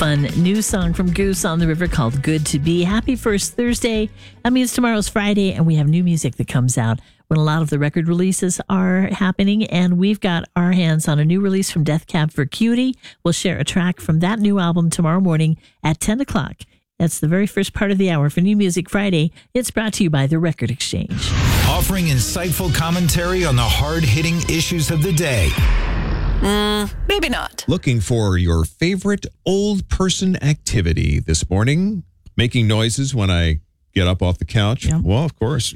fun new song from Goose on the River called Good to Be. Happy first Thursday. That means tomorrow's Friday, and we have new music that comes out when a lot of the record releases are happening, and we've got our hands on a new release from Death Cab for Cutie. We'll share a track from that new album tomorrow morning at 10 o'clock. That's the very first part of the hour for New Music Friday. It's brought to you by The Record Exchange. Offering insightful commentary on the hard-hitting issues of the day. Maybe not. Looking for your favorite old person activity this morning. Making noises when I get up off the couch. Yeah. Well, of course.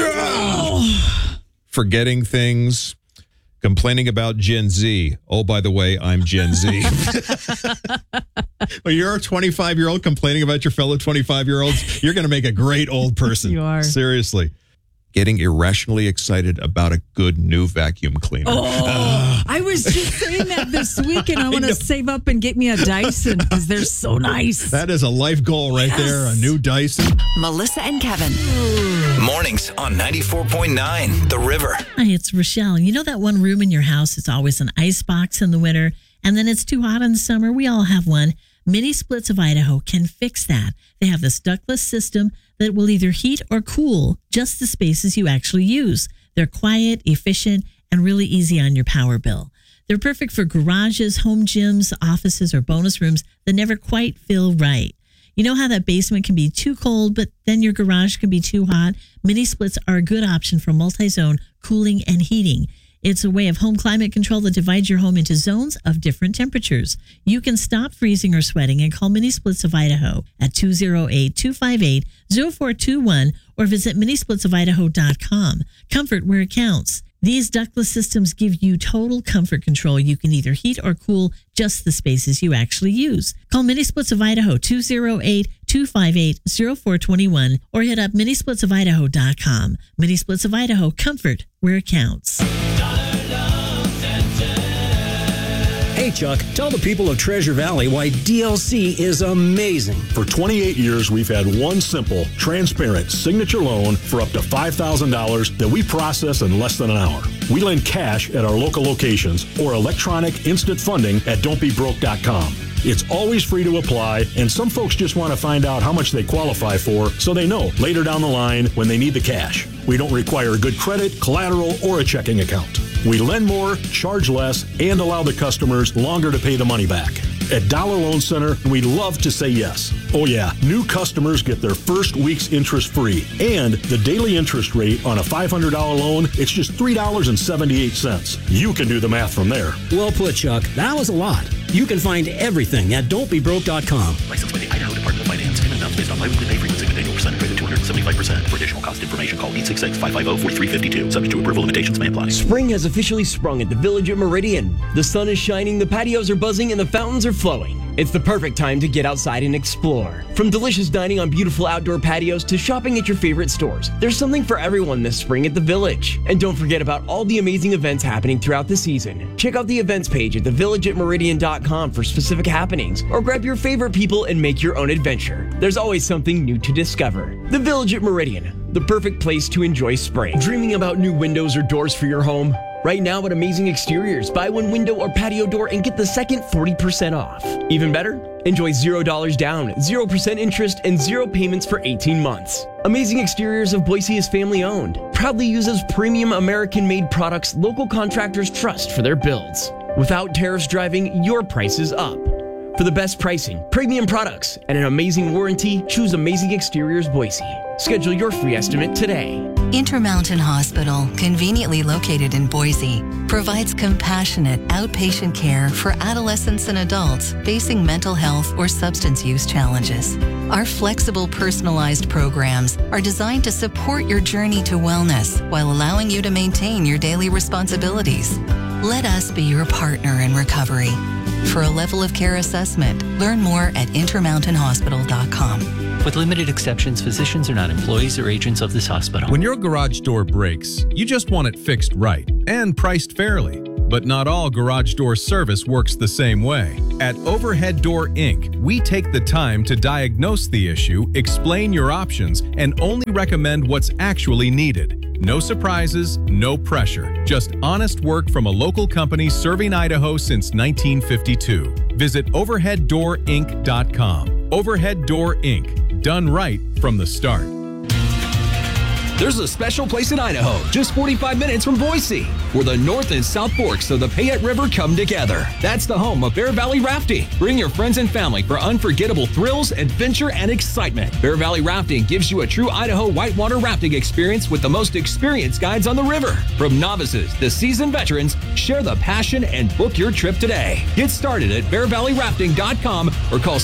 Forgetting things. Complaining about Gen Z. Oh, by the way, I'm Gen Z. When you're a 25-year-old complaining about your fellow 25-year-olds, you're going to make a great old person. You are. Seriously. Getting irrationally excited about a good new vacuum cleaner. I was just saying that this week, and I want to save up and get me a Dyson because they're so nice. That is a life goal right there, a new Dyson. Melissa and Kevin. Mornings on 94.9 The River. Hi, it's Rochelle. You know that one room in your house, it's always an ice box in the winter, and then it's too hot in the summer? We all have one. Mini Splits of Idaho can fix that. They have this ductless system that will either heat or cool just the spaces you actually use. They're quiet, efficient, and really easy on your power bill. They're perfect for garages, home gyms, offices, or bonus rooms that never quite feel right. You know how that basement can be too cold, but then your garage can be too hot? Mini Splits are a good option for multi-zone cooling and heating. It's a way of home climate control that divides your home into zones of different temperatures. You can stop freezing or sweating and call Mini Splits of Idaho at 208-258-0421 or visit minisplitsofidaho.com. Comfort where it counts. These ductless systems give you total comfort control. You can either heat or cool just the spaces you actually use. Call Mini Splits of Idaho 208-258-0421 or hit up minisplitsofidaho.com. Mini Splits of Idaho, comfort where it counts. Hey, Chuck, tell the people of Treasure Valley why DLC is amazing. For 28 years, we've had one simple, transparent signature loan for up to $5,000 that we process in less than an hour. We lend cash at our local locations or electronic instant funding at don'tbebroke.com. It's always free to apply, and some folks just want to find out how much they qualify for so they know later down the line when they need the cash. We don't require good credit, collateral, or a checking account. We lend more, charge less, and allow the customers longer to pay the money back. At Dollar Loan Center, we love to say yes. Oh yeah, new customers get their first week's interest free. And the daily interest rate on a $500 loan, it's just $3.78. You can do the math from there. Well put, Chuck. That was a lot. You can find everything at don'tbebroke.com. Licensed by the Idaho Department of Finance. Payment amounts based on bi-weekly pay frequency with annual percentage rate of 275%. For additional cost information, call 866-550-4352. Subject to approval, limitations may apply. Spring has officially sprung at the Village at Meridian. The sun is shining, the patios are buzzing, and the fountains are flowing. It's the perfect time to get outside and explore. From delicious dining on beautiful outdoor patios to shopping at your favorite stores, there's something for everyone this spring at the Village. And don't forget about all the amazing events happening throughout the season. Check out the events page at thevillageatmeridian.com for specific happenings, or grab your favorite people and make your own adventure. There's always something new to discover. The Village at Meridian, the perfect place to enjoy spring. Dreaming about new windows or doors for your home? Right now at Amazing Exteriors, buy one window or patio door and get the second 40% off. Even better, enjoy $0 down, 0% interest, and 0 payments for 18 months. Amazing Exteriors of Boise is family owned. Proudly uses premium American-made products local contractors trust for their builds. Without tariffs driving your prices up. For the best pricing, premium products, and an amazing warranty, choose Amazing Exteriors Boise. Schedule your free estimate today. Intermountain Hospital, conveniently located in Boise, provides compassionate outpatient care for adolescents and adults facing mental health or substance use challenges. Our flexible, personalized programs are designed to support your journey to wellness while allowing you to maintain your daily responsibilities. Let us be your partner in recovery. For a level of care assessment, learn more at intermountainhospital.com. With limited exceptions, physicians are not employees or agents of this hospital. When your garage door breaks, you just want it fixed right and priced fairly. But not all garage door service works the same way. At Overhead Door Inc., we take the time to diagnose the issue, explain your options, and only recommend what's actually needed. No surprises, no pressure. Just honest work from a local company serving Idaho since 1952. Visit OverheadDoorInc.com. Overhead Door Inc. Done right from the start. There's a special place in Idaho, just 45 minutes from Boise, where the North and South Forks of the Payette River come together. That's the home of Bear Valley Rafting. Bring your friends and family for unforgettable thrills, adventure, and excitement. Bear Valley Rafting gives you a true Idaho whitewater rafting experience with the most experienced guides on the river. From novices to seasoned veterans, share the passion and book your trip today. Get started at bearvalleyrafting.com or call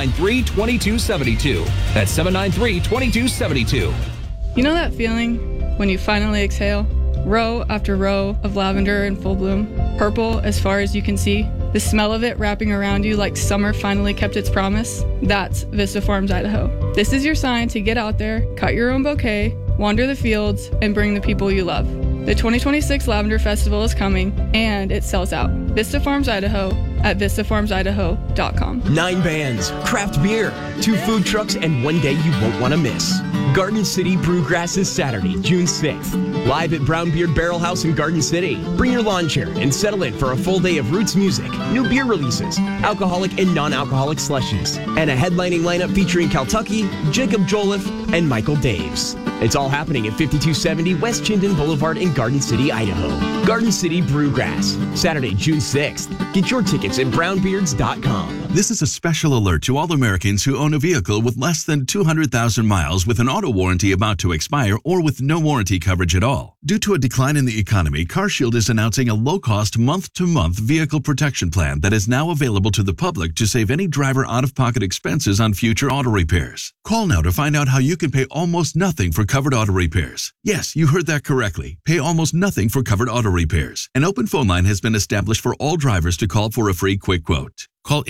793-2272. That's 793-2272. You know that feeling when you finally exhale? Row after row of lavender in full bloom, purple as far as you can see. The smell of it wrapping around you like summer finally kept its promise. That's Vista Farms, Idaho. This is your sign to get out there, cut your own bouquet, wander the fields, and bring the people you love. The 2026 Lavender Festival is coming, and it sells out. Vista Farms, Idaho at vistafarmsidaho.com. 9 bands, craft beer, 2 food trucks, and one day you won't want to miss. Garden City Brewgrass is Saturday, June 6th. Live at Brownbeard Barrel House in Garden City. Bring your lawn chair and settle in for a full day of roots music, new beer releases, alcoholic and non-alcoholic slushies, and a headlining lineup featuring Caltucky, Jacob Joliffe, and Michael Daves. It's all happening at 5270 West Chinden Boulevard in Garden City, Idaho. Garden City Brewgrass, Saturday, June 6th. Get your tickets at brownbeards.com. This is a special alert to all Americans who own a vehicle with less than 200,000 miles with an auto warranty about to expire or with no warranty coverage at all. Due to a decline in the economy, CarShield is announcing a low-cost month-to-month vehicle protection plan that is now available to the public to save any driver out-of-pocket expenses on future auto repairs. Call now to find out how you can pay almost nothing for covered auto repairs. Yes, you heard that correctly. Pay almost nothing for covered auto repairs. An open phone line has been established for all drivers to call for a free quick quote. Call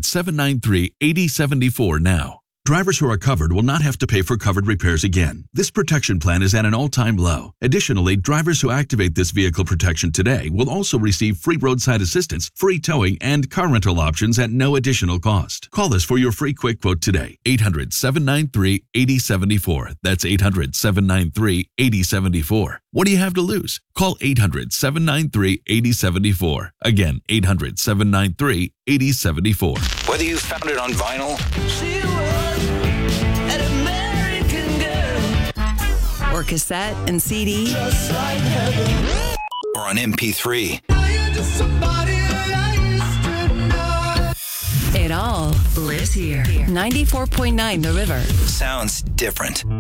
800-793-8074 now. Drivers who are covered will not have to pay for covered repairs again. This protection plan is at an all-time low. Additionally, drivers who activate this vehicle protection today will also receive free roadside assistance, free towing, and car rental options at no additional cost. Call us for your free quick quote today. 800-793-8074. That's 800-793-8074. What do you have to lose? Call 800-793-8074. Again, 800-793-8074. Whether you found it on vinyl or cassette and CD, or on MP3. It all lives here. 94.9 The River. Sounds different.